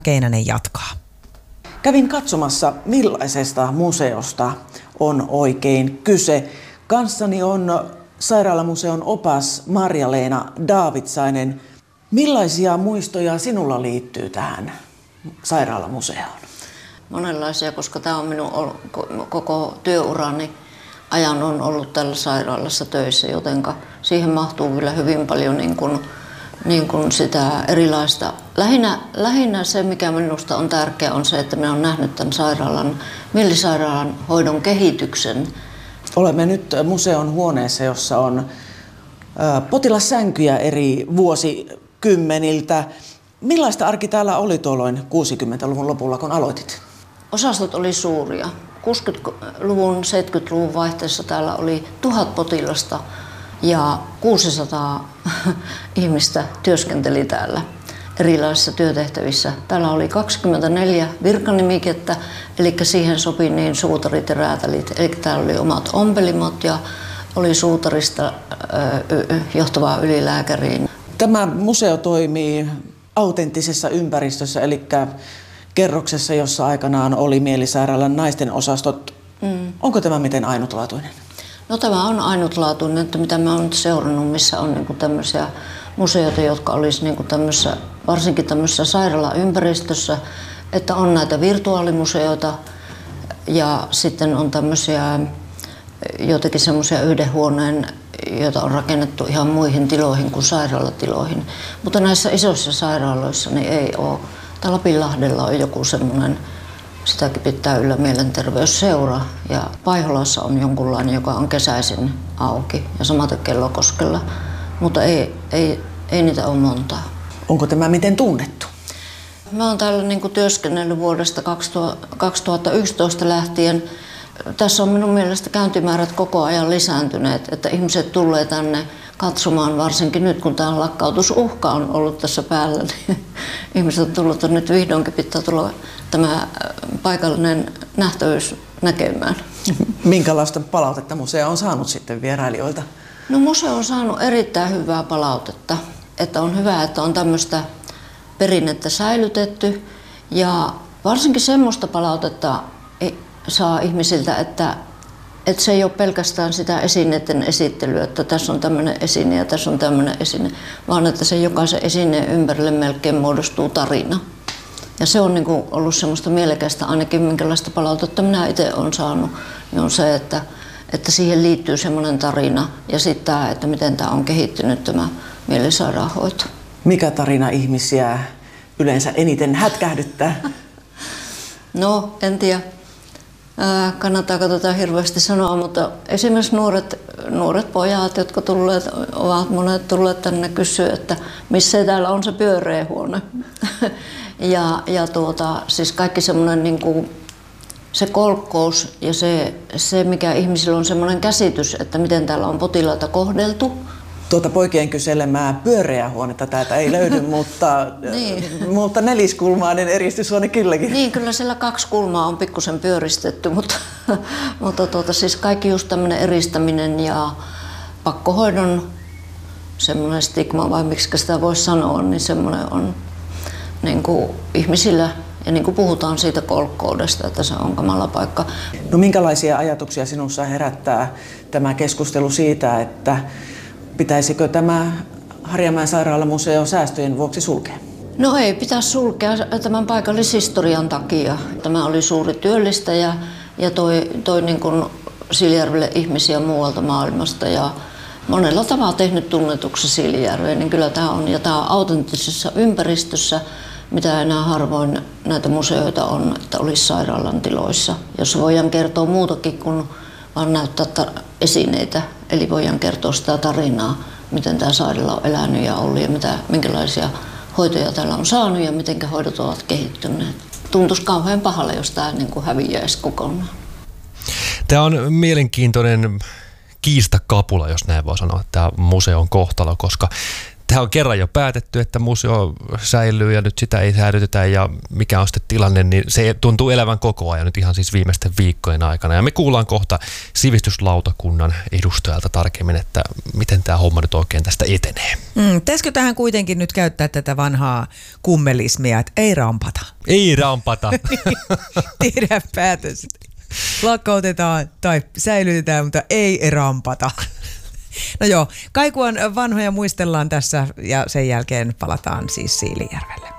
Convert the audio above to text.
Keinänen jatkaa. Kävin katsomassa, millaisesta museosta on oikein kyse. Kanssani on Sairaalamuseon opas Marja-Leena Davidsainen. Millaisia muistoja sinulla liittyy tähän Sairaalamuseoon? Monenlaisia, koska tämä on minun koko työurani ajan on ollut tällä sairaalassa töissä, jotenka siihen mahtuu kyllä hyvin paljon niin kuin sitä erilaista. Lähinnä se, mikä minusta on tärkeää, on se, että minä olen nähnyt tämän mielisairaalan hoidon kehityksen. Olemme nyt museon huoneessa, jossa on potilassänkyjä eri vuosikymmeniltä. Millaista arki täällä oli tuolloin 60-luvun lopulla, kun aloitit? Osastot oli suuria. 60-luvun, 70-luvun vaihteessa täällä oli 1000 potilasta ja 600 ihmistä työskenteli täällä erilaisissa työtehtävissä. Täällä oli 24 virkanimikettä, eli siihen sopi niin suutarit ja räätälit. Eli täällä oli omat ompelimot ja oli suutarista johtavaa ylilääkäriin. Tämä museo toimii autenttisessa ympäristössä, eli kerroksessa, jossa aikanaan oli mielisairaalan naisten osastot. Onko tämä miten ainutlaatuinen? No tämä on ainutlaatuinen, että mitä mä oon nyt seurannut, missä on niinku tämmöisiä museoita, jotka olisi niinku varsinkin tämmöisessä sairaalaympäristössä, että on näitä virtuaalimuseoita ja sitten on tämmöisiä joitakin semmoisia yhden huoneen, joita on rakennettu ihan muihin tiloihin kuin sairaalatiloihin. Mutta näissä isoissa sairaaloissa niin ei ole. Täällä Lapinlahdella on joku semmoinen, sitäkin pitää yllä mielenterveysseura ja Paiholassa on jonkunlainen, joka on kesäisin auki ja samaten Kellokoskella, mutta ei niitä ole montaa. Onko tämä miten tunnettu? Mä oon täällä työskennellyt vuodesta 2011 lähtien. Tässä on minun mielestä käyntimäärät koko ajan lisääntyneet, että ihmiset tulee tänne katsomaan, varsinkin nyt kun tämä lakkautusuhka on ollut tässä päällä, niin ihmiset on tullut, että nyt vihdoinkin pitää tulla tämä paikallinen nähtävyys näkemään. Minkälaista palautetta museo on saanut sitten vierailijoilta? No museo on saanut erittäin hyvää palautetta, että on hyvä, että on tämmöistä perinnettä säilytetty ja varsinkin semmoista palautetta saa ihmisiltä, että se ei ole pelkästään sitä esineiden esittelyä, että tässä on tämmöinen esine ja tässä on tämmöinen esine, vaan että se jokaisen esineen ympärille melkein muodostuu tarina. Ja se on ollut semmoista mielekästä, ainakin minkälaista palautetta minä itse olen saanut, niin on se, että siihen liittyy semmoinen tarina ja sitten tämä, että miten tämä on kehittynyt tämä mielisairaanhoito. Mikä tarina ihmisiä yleensä eniten hätkähdyttää? No, en tiedä. Kannattaako tätä hirveästi sanoa, mutta esimerkiksi nuoret pojat, jotka ovat monet tulleet tänne kysyä, että missä täällä on se pyöreä huone. Siis kaikki semmoinen se kolkkous ja se, mikä ihmisillä on semmoinen käsitys, että miten täällä on potilaita kohdeltu. Poikien kyselemää pyöreää huonetta täältä ei löydy, mutta neliskulmainen eristyshuone kylläkin. Niin, kyllä siellä 2 kulmaa on pikkusen pyöristetty, mutta siis kaikki just tämmöinen eristäminen ja pakkohoidon semmoinen stigma, vai miksi sitä voisi sanoa, niin semmoinen on ihmisillä, ja puhutaan siitä kolkkoudesta, että se on kamala paikka. No minkälaisia ajatuksia sinussa herättää tämä keskustelu siitä, että pitäisikö tämä Harjamäen sairaalamuseo säästöjen vuoksi sulkea? No ei pitäisi sulkea tämän paikallishistorian takia. Tämä oli suuri työllistäjä ja toi Siilijärvelle ihmisiä muualta maailmasta ja monella tavalla tehnyt tunnetuksi Siilijärveen, niin kyllä tämä on. Ja tämä on autenttisessa ympäristössä, mitä enää harvoin näitä museoita on, että olisi sairaalan tiloissa, jossa voidaan kertoa muutakin kuin vaan näyttää esineitä. Eli voidaan kertoa sitä tarinaa, miten tämä sairaala on elänyt ja ollut ja minkälaisia hoitoja täällä on saanut ja miten hoidot ovat kehittyneet. Tuntuisi kauhean pahalle, jos tämä häviäisi kokonaan. Tämä on mielenkiintoinen kiistakapula, jos näin voi sanoa, tämä museon kohtalo, koska Tähän on kerran jo päätetty, että museo säilyy ja nyt sitä ei säilytetä ja mikä on sitten tilanne, niin se tuntuu elävän koko ajan nyt ihan siis viimeisten viikkojen aikana. Ja me kuullaan kohta sivistyslautakunnan edustajalta tarkemmin, että miten tämä homma nyt oikein tästä etenee. Pitäisikö tähän kuitenkin nyt käyttää tätä vanhaa kummelismia, että ei rampata? Ei rampata. Tehdään päätös. Lakkautetaan tai säilytetään, mutta ei rampata. No joo, Kaikuan vanhoja muistellaan tässä ja sen jälkeen palataan siis Siilinjärvelle.